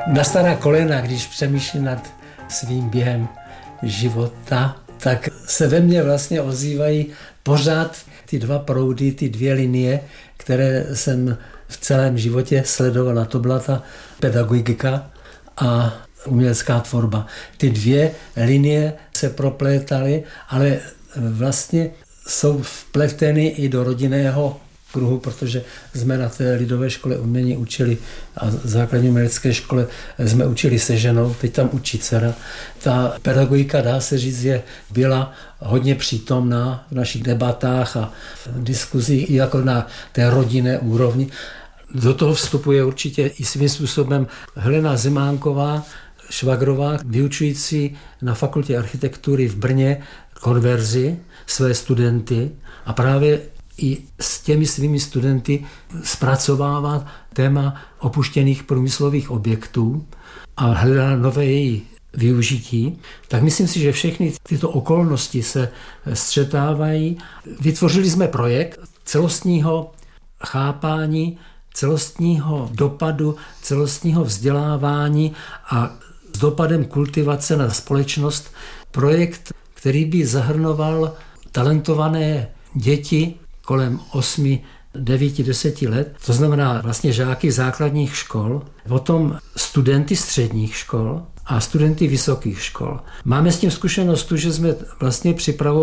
Na stará kolena, když přemýšlím nad svým během života, tak se ve mně vlastně ozývají pořád ty dva proudy, ty dvě linie, které jsem v celém životě sledovala. To byla ta pedagogika a umělecká tvorba. Ty dvě linie se proplétaly, ale vlastně jsou vpleteny i do rodinného kruhu, protože jsme na té lidové škole umění učili a základní umělecké škole jsme učili se ženou, teď tam učí dcera. Ta pedagogika, dá se říct, byla hodně přítomná v našich debatách a diskuzích i jako na té rodinné úrovni. Do toho vstupuje určitě i svým způsobem Helena Zemánková, švagrová, vyučující na fakultě architektury v Brně konverzi své studenty a právě i s těmi svými studenty zpracovává téma opuštěných průmyslových objektů a hledá nové její využití, tak myslím si, že všechny tyto okolnosti se střetávají. Vytvořili jsme projekt celostního chápání, celostního dopadu, celostního vzdělávání a s dopadem kultivace na společnost projekt, který by zahrnoval talentované děti kolem 8, 9, 10 let, to znamená vlastně žáky základních škol, potom studenty středních škol a studenty vysokých škol. Máme s tím zkušenost, že jsme vlastně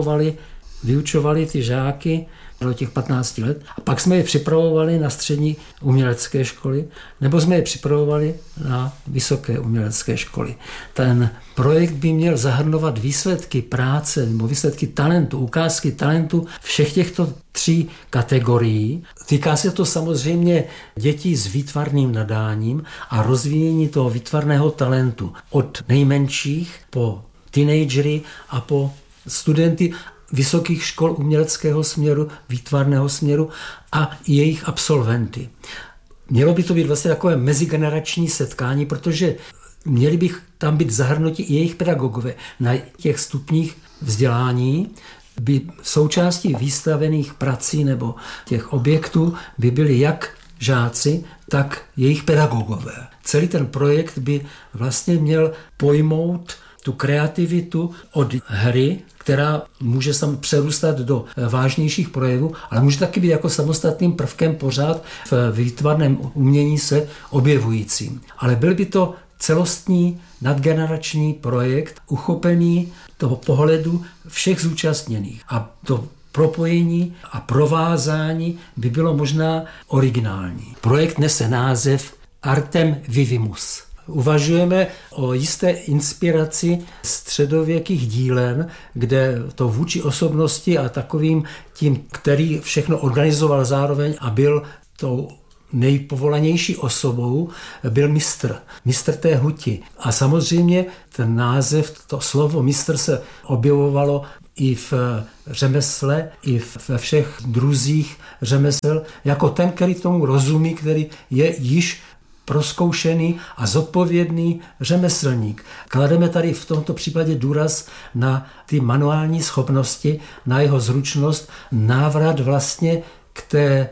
vyučovali ty žáky do těch 15 let a pak jsme je připravovali na střední umělecké školy nebo jsme je připravovali na vysoké umělecké školy. Ten projekt by měl zahrnovat výsledky práce nebo výsledky talentu, ukázky talentu všech těchto 3 kategorií. Týká se to samozřejmě dětí s výtvarným nadáním a rozvíjení toho výtvarného talentu od nejmenších po teenagery a po studenty vysokých škol uměleckého směru, výtvarného směru a jejich absolventy. Mělo by to být vlastně takové mezigenerační setkání, protože měli by tam být zahrnuti i jejich pedagogové. Na těch stupních vzdělání by součástí výstavených prací nebo těch objektů by byli jak žáci, tak jejich pedagogové. Celý ten projekt by vlastně měl pojmout tu kreativitu od hry, která může přerůstat do vážnějších projevů, ale může taky být jako samostatným prvkem pořád v výtvarném umění se objevujícím. Ale byl by to celostní nadgenerační projekt, uchopený toho pohledu všech zúčastněných. A to propojení a provázání by bylo možná originální. Projekt nese název Artem Vivimus. Uvažujeme o jisté inspiraci středověkých dílen, kde to vůči osobnosti a takovým tím, který všechno organizoval zároveň a byl tou nejpovolanější osobou, byl mistr té huti. A samozřejmě ten název, to slovo mistr se objevovalo i v řemesle, i ve všech druzích řemesel, jako ten, který tomu rozumí, který je již prozkoušený a zodpovědný řemeslník. Klademe tady v tomto případě důraz na ty manuální schopnosti, na jeho zručnost, návrat vlastně k té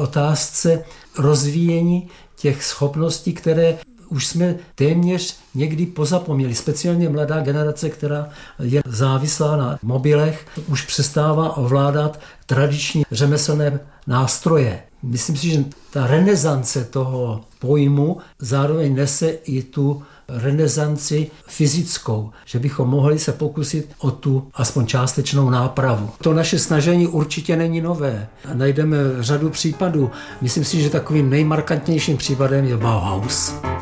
otázce rozvíjení těch schopností, které už jsme téměř někdy pozapomněli. Speciálně mladá generace, která je závislá na mobilech, už přestává ovládat tradiční řemeslné nástroje. Myslím si, že ta renesance toho pojmu zároveň nese i tu renesanci fyzickou, že bychom mohli se pokusit o tu aspoň částečnou nápravu. To naše snažení určitě není nové. Najdeme řadu případů. Myslím si, že takovým nejmarkantnějším případem je Bauhaus.